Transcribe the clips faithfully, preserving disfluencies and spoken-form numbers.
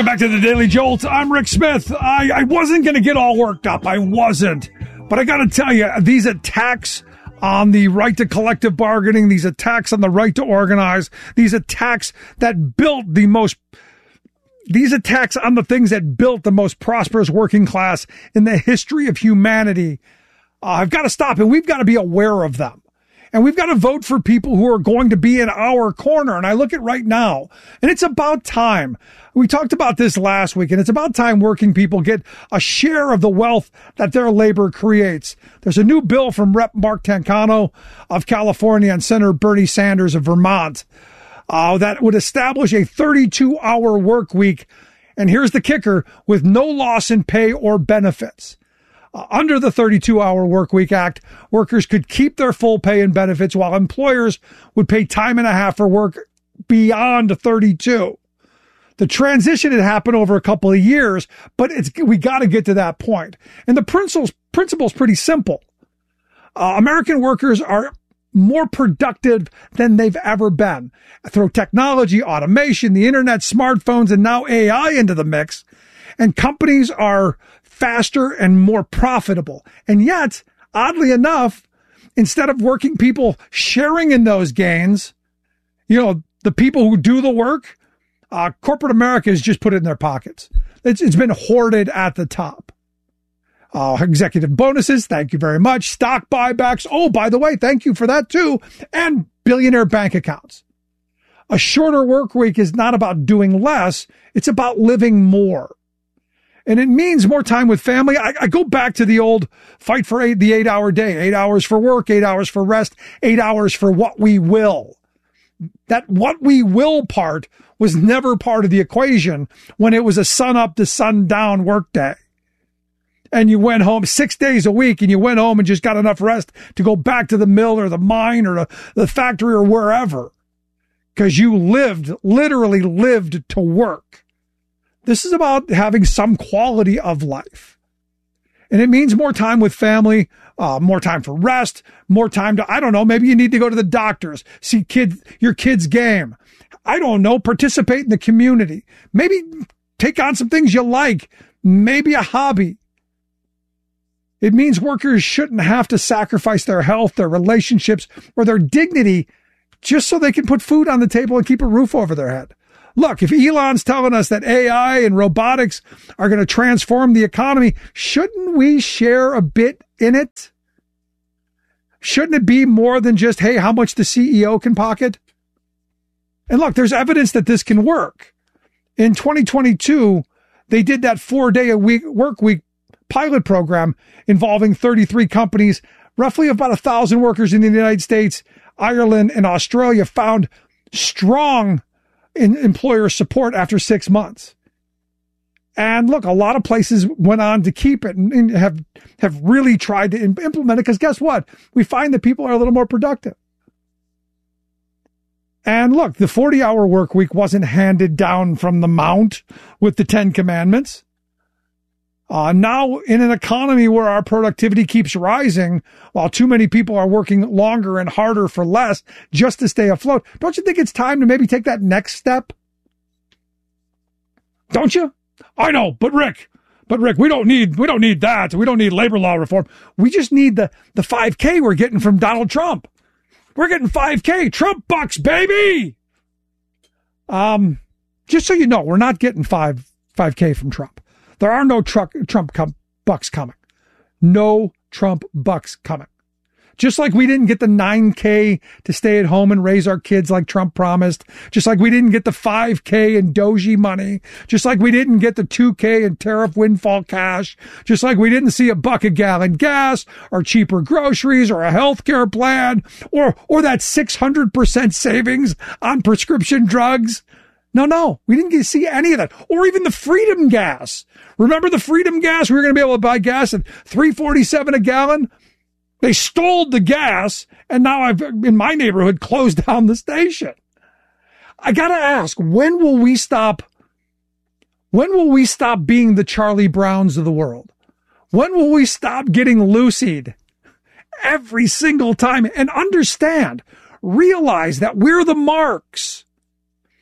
Welcome back to the Daily Jolt. I'm Rick Smith. I, I wasn't going to get all worked up. I wasn't. But I got to tell you, these attacks on the right to collective bargaining, these attacks on the right to organize, these attacks that built the most, these attacks on the things that built the most prosperous working class in the history of humanity, uh, I've got to stop, and we've got to be aware of them. And we've got to vote for people who are going to be in our corner. And I look at right now, and it's about time. We talked about this last week, and it's about time working people get a share of the wealth that their labor creates. There's a new bill from Representative Mark Tancano of California and Senator Bernie Sanders of Vermont uh, that would establish a thirty-two hour work week. And here's the kicker, with no loss in pay or benefits. Uh, under the thirty-two hour Workweek Act, workers could keep their full pay and benefits while employers would pay time and a half for work beyond thirty-two. The transition had happened over a couple of years, but it's we got to get to that point. And the principle's, principle's pretty simple. Uh, American workers are more productive than they've ever been. Throw technology, automation, the internet, smartphones, and now A I into the mix. And companies are faster and more profitable. And yet, oddly enough, instead of working people sharing in those gains, you know, the people who do the work, uh, corporate America has just put it in their pockets. It's, it's been hoarded at the top. Uh, executive bonuses, thank you very much. Stock buybacks, oh, by the way, thank you for that too. And billionaire bank accounts. A shorter work week is not about doing less, it's about living more. And it means more time with family. I, I go back to the old fight for eight, the eight hour day, eight hours for work, eight hours for rest, eight hours for what we will. That what we will part was never part of the equation when it was a sun up to sundown work day. And you went home six days a week and you went home and just got enough rest to go back to the mill or the mine or the, the factory or wherever. Because you lived, literally lived to work. This is about having some quality of life. And it means more time with family, uh, more time for rest, more time to, I don't know, maybe you need to go to the doctors, see kids, your kid's game. I don't know, participate in the community. Maybe take on some things you like, maybe a hobby. It means workers shouldn't have to sacrifice their health, their relationships, or their dignity just so they can put food on the table and keep a roof over their head. Look, if Elon's telling us that A I and robotics are going to transform the economy, shouldn't we share a bit in it? Shouldn't it be more than just, hey, how much the C E O can pocket? And look, there's evidence that this can work. In twenty twenty-two, they did that four-day a week work week pilot program involving thirty-three companies, roughly about one thousand workers in the United States, Ireland, and Australia found strong in employer support after six months. And look, a lot of places went on to keep it and, and have, have really tried to implement it because guess what? We find that people are a little more productive. And look, the forty hour work week wasn't handed down from the mount with the Ten Commandments. Uh, now, in an economy where our productivity keeps rising, while too many people are working longer and harder for less just to stay afloat, don't you think it's time to maybe take that next step? Don't you? I know, but Rick, but Rick, we don't need, we don't need that. We don't need labor law reform. We just need the, the five K we're getting from Donald Trump. We're getting five K, Trump bucks, baby. Um, just so you know, we're not getting five, 5K from Trump. There are no truck, Trump com- bucks coming. No Trump bucks coming. Just like we didn't get the nine K to stay at home and raise our kids like Trump promised. Just like we didn't get the five K in Doji money. Just like we didn't get the two K in tariff windfall cash. Just like we didn't see a buck a gallon gas or cheaper groceries or a health care plan or, or that six hundred percent savings on prescription drugs. No, no, we didn't get to see any of that. Or even the Freedom Gas. Remember the Freedom Gas? We were going to be able to buy gas at three forty-seven a gallon. They stole the gas, and now I've, in my neighborhood, closed down the station. I got to ask, when will we stop? When will we stop being the Charlie Browns of the world? When will we stop getting Lucy'd every single time and understand, realize that we're the marks?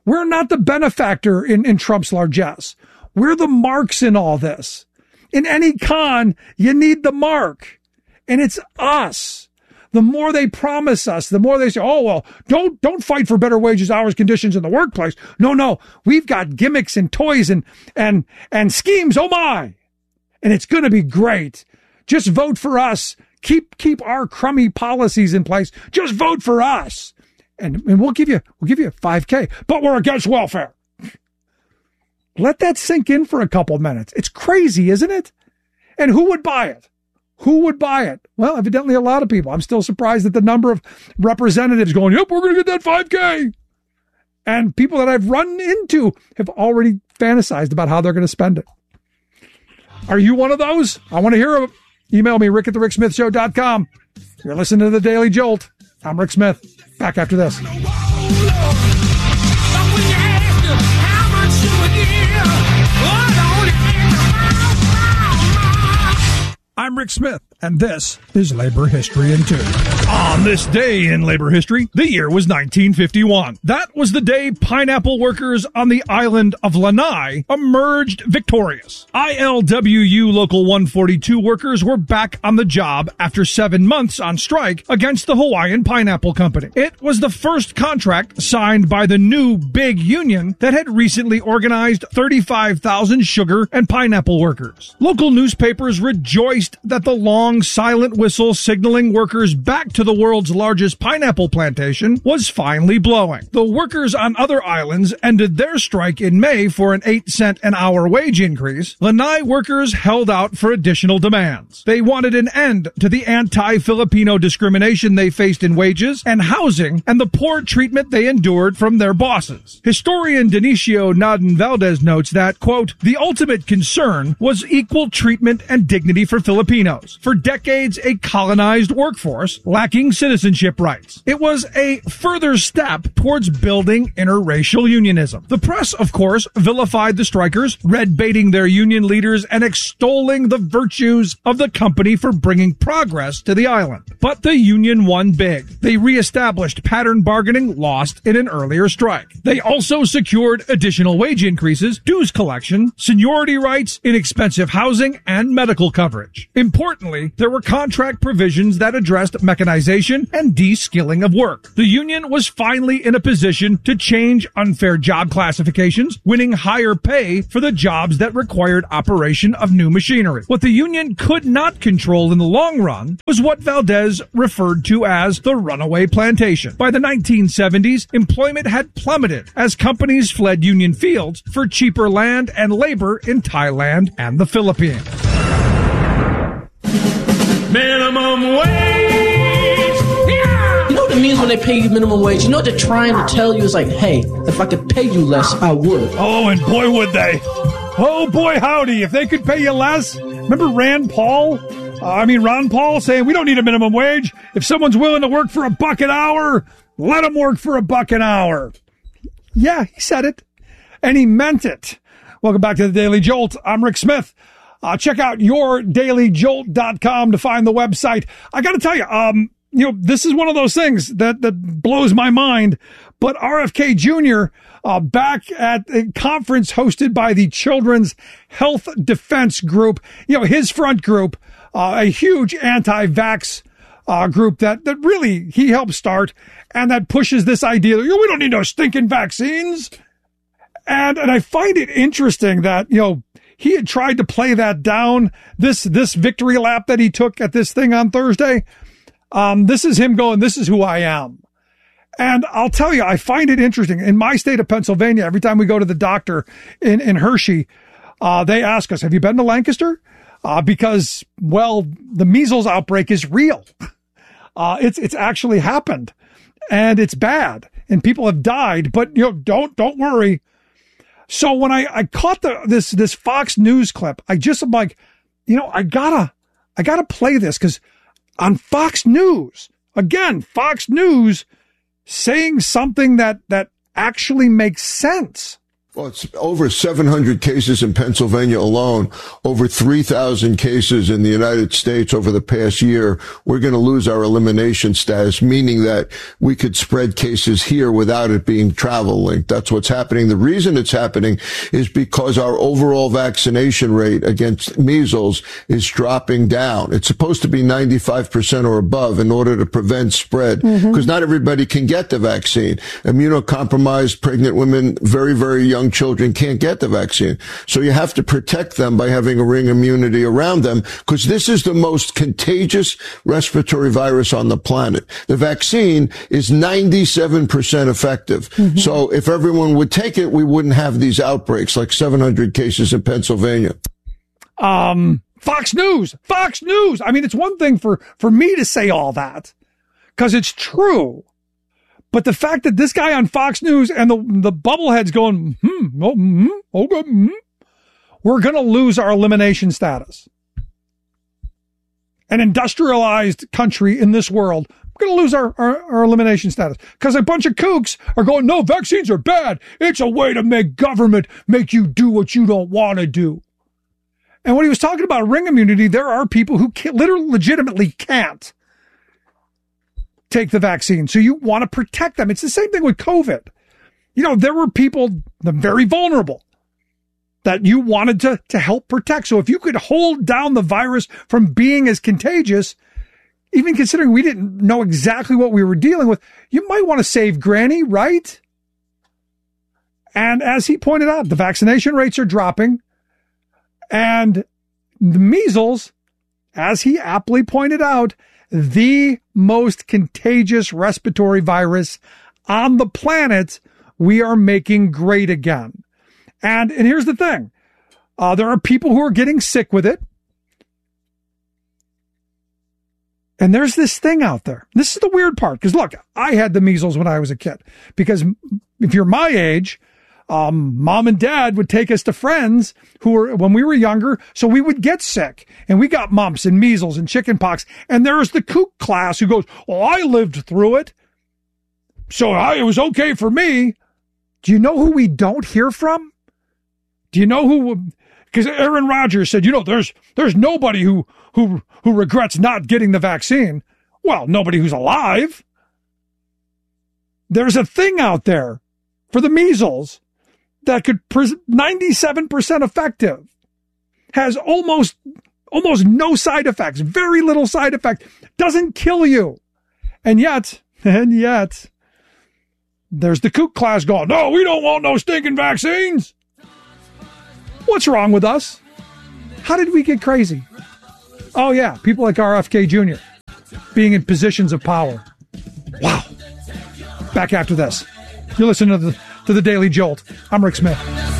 We're not the benefactor in, in Trump's largesse. We're the marks in all this. In any con, you need the mark. And it's us. The more they promise us, the more they say, oh, well, don't, don't fight for better wages, hours, conditions in the workplace. No, no, we've got gimmicks and toys and, and, and schemes. Oh my. And it's going to be great. Just vote for us. Keep, keep our crummy policies in place. Just vote for us. And, and we'll give you, we'll give you five K, but we're against welfare. Let that sink in for a couple minutes. It's crazy, isn't it? And who would buy it? Who would buy it? Well, evidently a lot of people. I'm still surprised at the number of representatives going, yep, we're going to get that five K. And people that I've run into have already fantasized about how they're going to spend it. Are you one of those? I want to hear them. Email me, rick at the rick smith show dot com. You're listening to The Daily Jolt. I'm Rick Smith. Back after this. I'm Rick Smith, and this is Labor History in Two. On this day in labor history, the year was nineteen fifty-one. That was the day pineapple workers on the island of Lanai emerged victorious. I L W U Local one forty-two workers were back on the job after seven months on strike against the Hawaiian Pineapple Company. It was the first contract signed by the new big union that had recently organized thirty-five thousand sugar and pineapple workers. Local newspapers rejoiced that the long silent whistle signaling workers back to the world's largest pineapple plantation was finally blowing. The workers on other islands ended their strike in May for an eight cent an hour wage increase. Lanai workers held out for additional demands. They wanted an end to the anti-Filipino discrimination they faced in wages and housing and the poor treatment they endured from their bosses. Historian Dionisio Naden Valdez notes that, quote, the ultimate concern was equal treatment and dignity for Filipinos, for decades a colonized workforce lacking citizenship rights. It was a further step towards building interracial unionism. The press, of course, vilified the strikers, red-baiting their union leaders and extolling the virtues of the company for bringing progress to the island. But the union won big. They reestablished pattern bargaining lost in an earlier strike. They also secured additional wage increases, dues collection, seniority rights, inexpensive housing, and medical coverage. Importantly, there were contract provisions that addressed mechanization and de-skilling of work. The union was finally in a position to change unfair job classifications, winning higher pay for the jobs that required operation of new machinery. What the union could not control in the long run was what Valdez referred to as the runaway plantation. By the nineteen seventies, employment had plummeted as companies fled union fields for cheaper land and labor in Thailand and the Philippines. Minimum wage. Yeah. You know what it means when they pay you minimum wage? You know what they're trying to tell you is like, hey, if I could pay you less, I would. Oh, and boy, would they. Oh, boy, howdy. If they could pay you less. Remember Rand Paul? Uh, I mean, Ron Paul saying we don't need a minimum wage. If someone's willing to work for a buck an hour, let them work for a buck an hour. Yeah, he said it. And he meant it. Welcome back to the Daily Jolt. I'm Rick Smith. Uh, check out your daily jolt dot com to find the website. I got to tell you, um, you know, this is one of those things that, that blows my mind. But R F K Junior, uh, back at a conference hosted by the Children's Health Defense Group, you know, his front group, uh, a huge anti-vax, uh, group that, that really he helped start and that pushes this idea that, you know, we don't need no stinking vaccines. And, and I find it interesting that, you know, he had tried to play that down, this, this victory lap that he took at this thing on Thursday. Um, this is him going, this is who I am. And I'll tell you, I find it interesting. In my state of Pennsylvania, every time we go to the doctor in, in Hershey, uh, they ask us, have you been to Lancaster? Uh, because, well, the measles outbreak is real. Uh, it's, it's actually happened and it's bad and people have died, but you know, don't, don't worry. So when I, I caught the, this, this Fox News clip, I just am like, you know, I gotta, I gotta play this because on Fox News, again, Fox News saying something that, that actually makes sense. Well, it's over seven hundred cases in Pennsylvania alone, over three thousand cases in the United States over the past year. We're going to lose our elimination status, meaning that we could spread cases here without it being travel linked. That's what's happening. The reason it's happening is because our overall vaccination rate against measles is dropping down. It's supposed to be ninety-five percent or above in order to prevent spread, because mm-hmm. not everybody can get the vaccine. Immunocompromised pregnant women, very, very young children can't get the vaccine. So you have to protect them by having a ring immunity around them, because this is the most contagious respiratory virus on the planet. The vaccine is ninety-seven percent effective. Mm-hmm. So if everyone would take it, we wouldn't have these outbreaks like seven hundred cases in Pennsylvania. Um, Fox News, Fox News. I mean, it's one thing for, for me to say all that because it's true. But the fact that this guy on Fox News and the the bubbleheads going, hmm, oh, hmm, okay, hmm, we're going to lose our elimination status. An industrialized country in this world, we're going to lose our, our, our elimination status because a bunch of kooks are going, no, vaccines are bad. It's a way to make government make you do what you don't want to do. And when he was talking about ring immunity, there are people who can, literally legitimately can't take the vaccine. So you want to protect them. It's the same thing with COVID. You know, there were people, the very vulnerable, that you wanted to, to help protect. So if you could hold down the virus from being as contagious, even considering we didn't know exactly what we were dealing with, you might want to save Granny, right? And as he pointed out, the vaccination rates are dropping. And the measles, as he aptly pointed out, the most contagious respiratory virus on the planet, we are making great again. And, and here's the thing. Uh, there are people who are getting sick with it. And there's this thing out there. This is the weird part. Because look, I had the measles when I was a kid. Because if you're my age, Um, mom and dad would take us to friends who were, when we were younger, so we would get sick and we got mumps and measles and chicken pox. And there's the kook class who goes, well, I lived through it, so I, it was okay for me. Do you know who we don't hear from? Do you know who, because Aaron Rodgers said, you know, there's, there's nobody who, who, who regrets not getting the vaccine. Well, nobody who's alive. There's a thing out there for the measles that could pre- ninety-seven percent effective, has almost almost no side effects, very little side effect, doesn't kill you. And yet, and yet, there's the kook class going, no, we don't want no stinking vaccines. What's wrong with us? How did we get crazy? Oh yeah, people like R F K Junior being in positions of power. Wow. Back after this. You're listening to the to the Daily Jolt. I'm Rick Smith.